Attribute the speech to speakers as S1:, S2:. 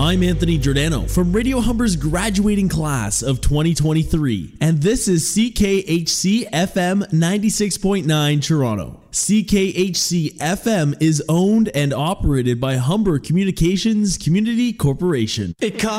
S1: I'm Anthony Giordano from Radio Humber's graduating class of 2023, and this is CKHC FM 96.9 Toronto. CKHC FM is owned and operated by Humber Communications Community Corporation.